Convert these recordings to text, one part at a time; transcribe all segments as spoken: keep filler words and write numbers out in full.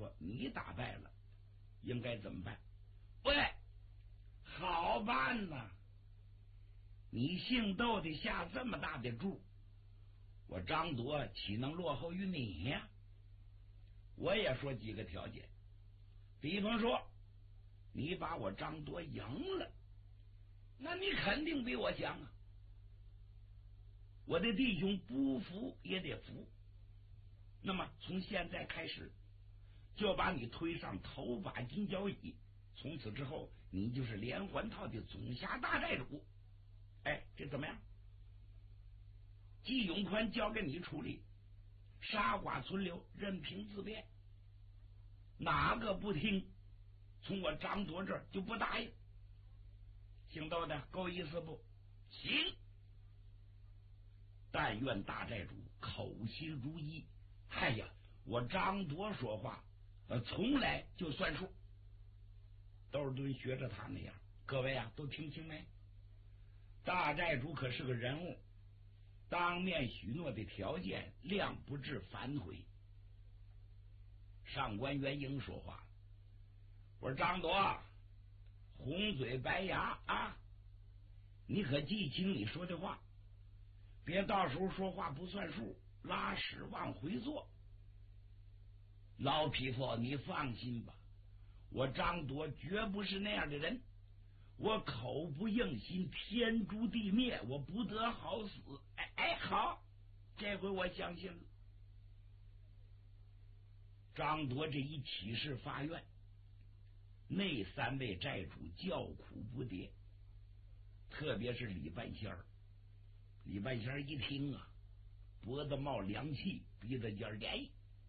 说你打败了，应该怎么办？喂，好办呐！你姓窦的下这么大的注，我张铎岂能落后于你呀？我也说几个条件，比方说你把我张铎赢了，那你肯定比我强啊！我的弟兄不服也得服，那么从现在开始就把你推上头把金交椅，从此之后你就是连环套的总辖大寨主。哎，这怎么样？季永宽交给你处理，杀剐存留，任凭自便。哪个不听，从我张铎这儿就不答应。姓窦的够意思不？行。但愿大寨主口心如一。哎呀，我张铎说话呃，从来就算数。窦尔敦学着他那样，各位啊，都听清没？大寨主可是个人物，当面许诺的条件量不至反悔。上官元英说话，我说张铎，红嘴白牙啊，你可记清你说的话，别到时候说话不算数，拉屎往回坐。老匹夫，你放心吧，我张铎绝不是那样的人，我口不应心，天诛地灭，我不得好死。哎哎，好，这回我相信了。张铎这一起事发愿，那三位寨主叫苦不迭，特别是李半仙儿。李半仙儿一听啊，脖子冒凉气，鼻子尖连。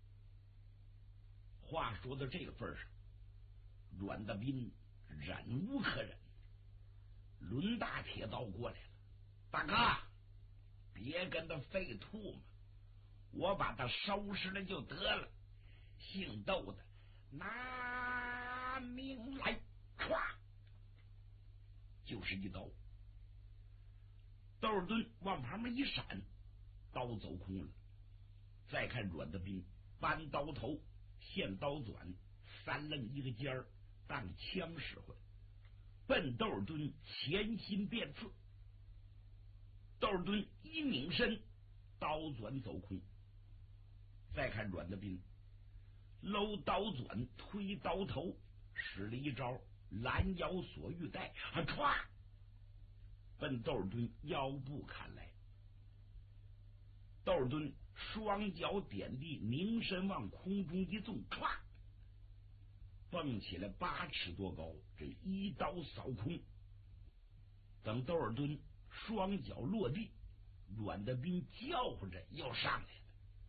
话说到这个份上，阮大斌忍无可忍，抡大铁刀过来了。大哥，别跟他废吐嘛，我把他收拾了就得了。姓窦的拿命来，唰，就是一刀。窦尔敦往旁边一闪，刀走空了。再看阮大斌搬刀头，现刀转，三愣一个尖儿，当枪使唤，奔窦尔敦前心便刺。窦尔敦一拧身，刀转走空。再看阮大斌搂刀转，推刀头，使了一招拦腰锁玉带，啊，歘，奔窦尔敦腰部砍来。窦尔敦双脚点地，凝身往空中一纵，歘，蹦起来八尺多高，这一刀扫空。等窦尔敦双脚落地，阮大斌叫唤着要上来了。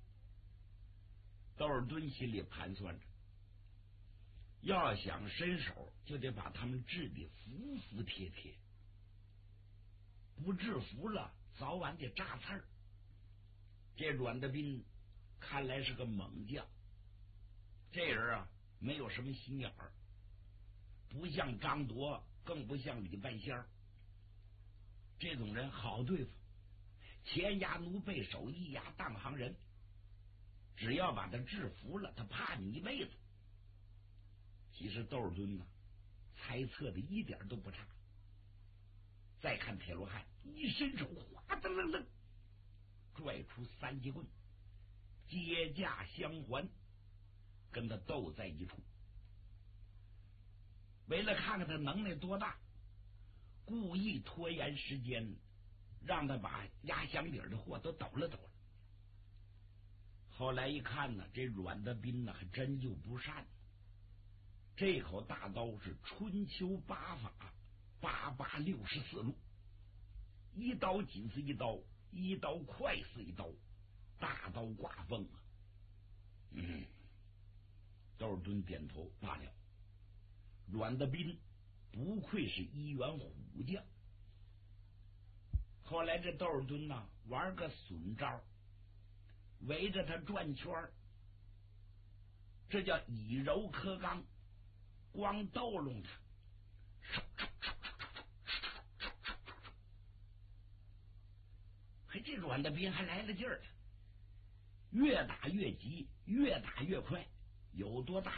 窦尔敦心里盘算着，要想伸手，就得把他们治得服服帖帖，不制服了，早晚得扎刺儿。这阮大斌看来是个猛将，这人啊没有什么心眼儿，不像张铎，更不像李半仙儿，这种人好对付，前牙奴背手，一牙当行人，只要把他制服了，他怕你一辈子。其实窦尔敦呢，猜测的一点都不差。再看铁罗汉一伸手，哗的楞楞拽出三节棍，接驾相还，跟他斗在一处。为了看看他能耐多大，故意拖延时间，让他把压箱底的货都抖了抖了。后来一看呢，这阮大斌呢还真就不善，这口大刀是春秋八法，八八六十四路，一刀紧似一刀，一刀快似一刀，大刀挂锋啊！嗯，窦尔敦点头罢了。阮大斌不愧是一员虎将。后来这窦尔敦呢，玩个损招，围着他转圈，这叫以柔克刚，光逗弄他。嘿，这阮大斌还来了劲儿了，越打越急，越打越快，有多大